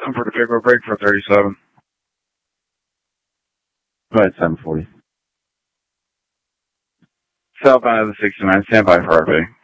I'm for the pick or break for 37. Go ahead, 740. Southbound of the 69, stand by for RP.